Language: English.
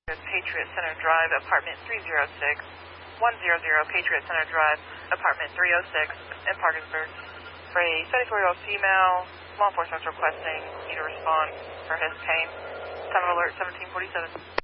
Patriot Center Drive, apartment 306. 100 Patriot Center Drive, apartment 306 in Parkersburg. For a 74-year-old female, law enforcement is requesting you to respond for his pain. Time of alert 1747.